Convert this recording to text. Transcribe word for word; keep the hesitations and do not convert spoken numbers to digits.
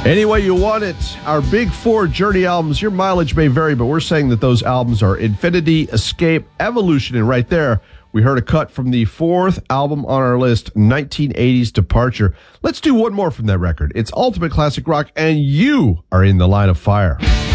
Any way you want it, our big four Journey albums, your mileage may vary, but we're saying that those albums are Infinity, Escape, Evolution, and right there, we heard a cut from the fourth album on our list, nineteen eighties Departure. Let's do one more from that record. It's Ultimate Classic Rock, and you are in the line of fire.